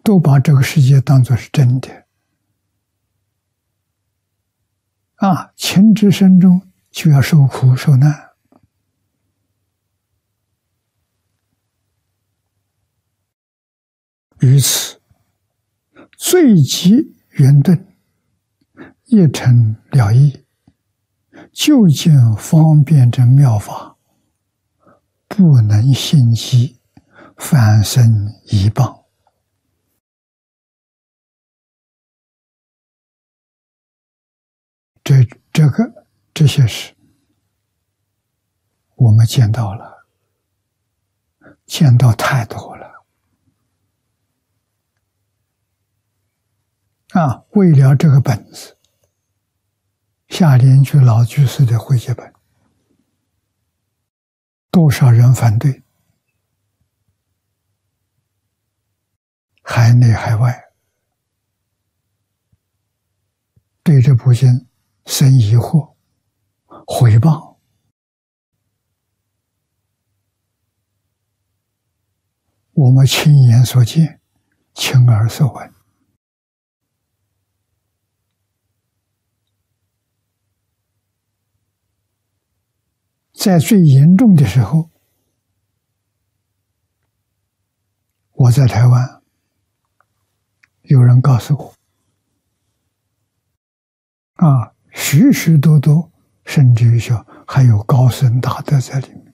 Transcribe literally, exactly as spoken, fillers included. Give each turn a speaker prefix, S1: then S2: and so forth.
S1: 都把这个世界当作是真的啊，情之深中就要受苦受难。于此，最极圆顿，一尘了义，究竟方便之妙法，不能信息，反生疑谤。这这个这些事，我们见到了，见到太多了。啊，为了这个本子，下联居老居士的会解本，多少人反对，海内海外，对这部经生疑惑、毁谤。我们亲眼所见，亲耳所闻。在最严重的时候，我在台湾，有人告诉我，啊，许许多多，甚至于说还有高僧大德在里面。